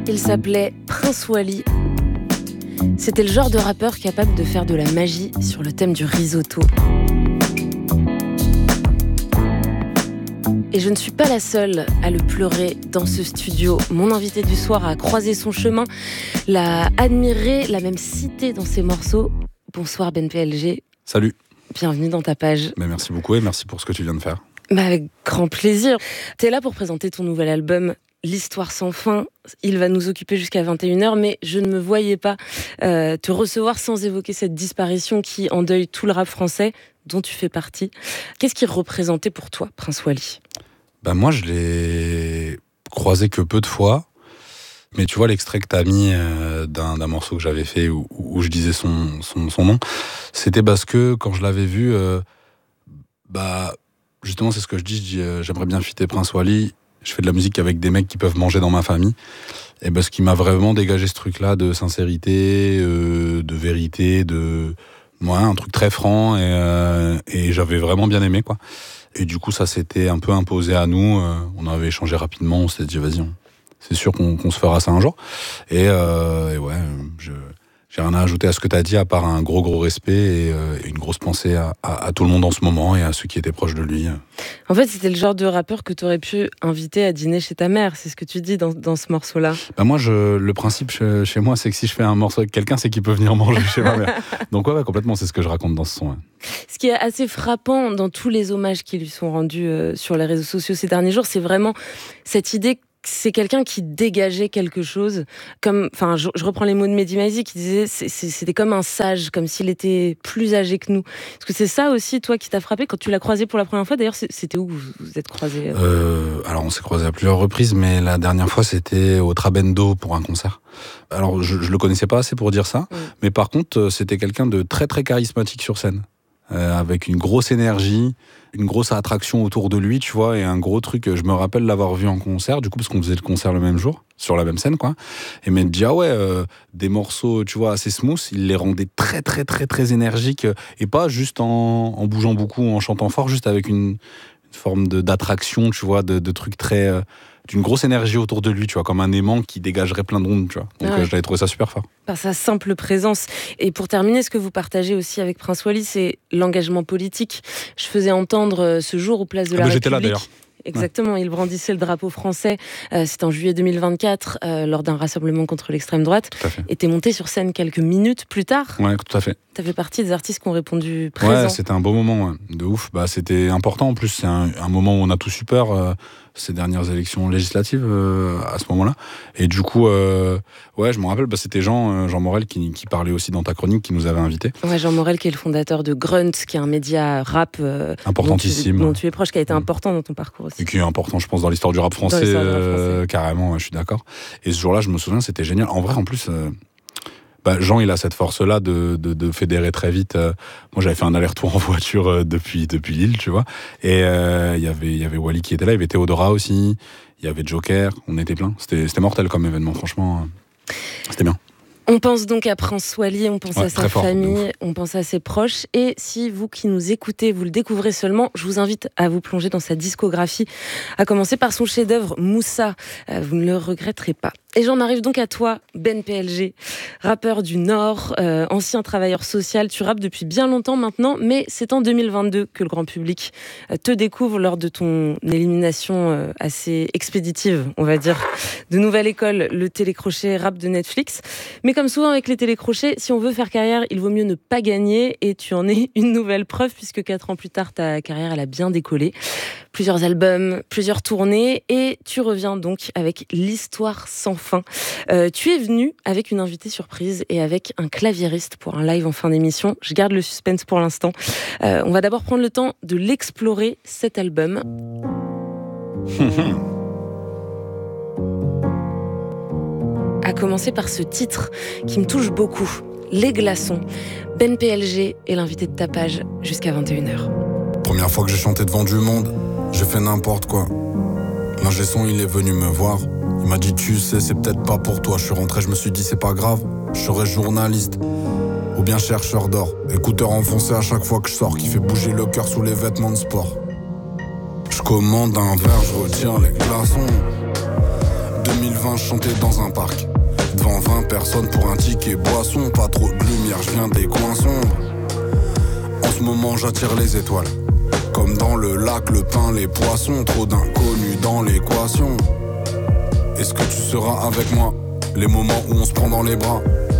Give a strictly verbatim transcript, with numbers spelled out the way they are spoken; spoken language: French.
Il s'appelait Prince Wally. C'était le genre de rappeur capable de faire de la magie sur le thème du risotto. Et je ne suis pas la seule à le pleurer dans ce studio. Mon invité du soir a croisé son chemin, l'a admiré, l'a même cité dans ses morceaux. Bonsoir Ben P L G. Salut. Bienvenue dans Tapage. Mais merci beaucoup et merci pour ce que tu viens de faire. Bah avec grand plaisir. T'es là pour présenter ton nouvel album L'Histoire sans fin. Il va nous occuper jusqu'à vingt et une heures, mais je ne me voyais pas euh, te recevoir sans évoquer cette disparition qui endeuille tout le rap français, dont tu fais partie. Qu'est-ce qu'il représentait pour toi, Prince Wally ? Bah moi, je l'ai croisé que peu de fois. Mais tu vois, l'extrait que t'as mis euh, d'un, d'un morceau que j'avais fait où, où je disais son, son, son nom, c'était parce que quand je l'avais vu, euh, bah justement, c'est ce que je dis, je dis euh, j'aimerais bien fitter Prince Wally. Je fais de la musique avec des mecs qui peuvent manger dans ma famille. Et parce qu'il m'a vraiment dégagé ce truc-là de sincérité, euh, de vérité, de ouais, un truc très franc. Et, euh, et j'avais vraiment bien aimé, quoi. Et du coup, ça s'était un peu imposé à nous. Euh, on avait échangé rapidement. On s'était dit, vas-y, on, c'est sûr qu'on, qu'on se fera ça un jour. Et, euh, et ouais, je, j'ai rien à ajouter à ce que tu as dit, à part un gros, gros respect et, euh, et une grosse pensée à, à, à tout le monde en ce moment et à ceux qui étaient proches de lui. En fait, c'était le genre de rappeur que tu aurais pu inviter à dîner chez ta mère. C'est ce que tu dis dans, dans ce morceau-là. Bah moi, je, le principe chez, chez moi, c'est que si je fais un morceau avec quelqu'un, c'est qu'il peut venir manger chez ma mère. Donc ouais, ouais, complètement, c'est ce que je raconte dans ce son. Ouais. Ce qui est assez frappant dans tous les hommages qui lui sont rendus euh, sur les réseaux sociaux ces derniers jours, c'est vraiment cette idée que c'est quelqu'un qui dégageait quelque chose. Comme, enfin, je, je reprends les mots de Mehdi Maizi qui disait c'est, c'est, c'était comme un sage, comme s'il était plus âgé que nous. Est-ce que c'est ça aussi, toi, qui t'a frappé quand tu l'as croisé pour la première fois ? D'ailleurs, c'était où vous vous êtes croisés ? euh, Alors, on s'est croisés à plusieurs reprises, mais la dernière fois, c'était au Trabendo pour un concert. Alors, je, je le connaissais pas assez pour dire ça, mmh. mais par contre, c'était quelqu'un de très, très charismatique sur scène. Euh, avec une grosse énergie, une grosse attraction autour de lui, tu vois, et un gros truc. Je me rappelle l'avoir vu en concert, du coup, parce qu'on faisait le concert le même jour, sur la même scène, quoi. Et me dit, ah ouais, euh, des morceaux, tu vois, assez smooth, il les rendait très, très, très, très énergiques, et pas juste en, en bougeant beaucoup, en chantant fort, juste avec une, une forme de, d'attraction, tu vois, de, de trucs très... Euh, d'une grosse énergie autour de lui, tu vois, comme un aimant qui dégagerait plein de rondes, tu vois. Donc, ouais. euh, j'avais trouvé ça super fort. Par sa simple présence. Et pour terminer, ce que vous partagez aussi avec Prince Wally, c'est l'engagement politique. Je faisais entendre ce jour au Place de la ah, République. J'étais là, d'ailleurs. Exactement, il brandissait le drapeau français. Euh, c'était en juillet deux mille vingt-quatre, euh, lors d'un rassemblement contre l'extrême droite. Tout à fait. Et t'es monté sur scène quelques minutes plus tard. Ouais, tout à fait. T'as fait partie des artistes qui ont répondu présent. Ouais, c'était un beau moment, ouais. De ouf. Bah, c'était important. En plus, c'est un, un moment où on a tous eu peur, euh, ces dernières élections législatives, euh, à ce moment-là. Et du coup, euh, ouais, je me rappelle, bah, c'était Jean, euh, Jean Morel qui, qui parlait aussi dans ta chronique, qui nous avait invités. Ouais, Jean Morel, qui est le fondateur de Grunt, qui est un média rap euh, importantissime, dont tu, dont tu es proche, qui a été mmh. important dans ton parcours aussi. Et qui est important, je pense, dans l'histoire du rap français, du rap français. Euh, carrément, ouais, je suis d'accord. Et ce jour-là, je me souviens, c'était génial. En vrai, en plus... Euh, Bah, Jean, il a cette force-là de, de, de fédérer très vite. Euh, moi, j'avais fait un aller-retour en voiture euh, depuis, depuis Lille, tu vois. Et il euh, y avait, y avait Wally qui était là, il y avait Théodora aussi, il y avait Joker, on était plein. C'était, c'était mortel comme événement, franchement. Euh, c'était bien. On pense donc à Prince Wally, on pense ouais, à sa fort, famille, on pense à ses proches. Et si vous qui nous écoutez, vous le découvrez seulement, je vous invite à vous plonger dans sa discographie, à commencer par son chef-d'œuvre Moussa. Euh, vous ne le regretterez pas. Et j'en arrive donc à toi, Ben P L G, rappeur du Nord, euh, ancien travailleur social. Tu rappes depuis bien longtemps maintenant, mais c'est en deux mille vingt-deux que le grand public euh, te découvre lors de ton élimination euh, assez expéditive, on va dire, de Nouvelle École, le télécrochet rap de Netflix. Mais comme souvent avec les télécrochets, si on veut faire carrière, il vaut mieux ne pas gagner, et tu en es une nouvelle preuve, puisque quatre ans plus tard, ta carrière elle a bien décollé. Plusieurs albums, plusieurs tournées, et tu reviens donc avec L'Histoire sans fin. Euh, tu es venu avec une invitée surprise et avec un claviériste pour un live en fin d'émission. Je garde le suspense pour l'instant. Euh, on va d'abord prendre le temps de l'explorer, cet album. À commencer par ce titre qui me touche beaucoup, Les Glaçons. Ben P L G est l'invité de Tapage jusqu'à vingt et une heures. Première fois que j'ai chanté devant du monde, j'ai fait n'importe quoi. L'ingé son, il est venu me voir. Il m'a dit, tu sais, c'est peut-être pas pour toi. Je suis rentré, je me suis dit, c'est pas grave. Je serai journaliste ou bien chercheur d'or. Écouteur enfoncé à chaque fois que je sors, qui fait bouger le cœur sous les vêtements de sport. Je commande un verre, je retire les glaçons. deux mille vingt, je chantais dans un parc. Devant vingt personnes pour un ticket boisson. Pas trop de lumière, je viens des coins sombres. En ce moment j'attire les étoiles. Comme dans le lac, le pain, les poissons. Trop d'inconnus dans l'équation. Est-ce que tu seras avec moi? Les moments où on se prend dans les bras.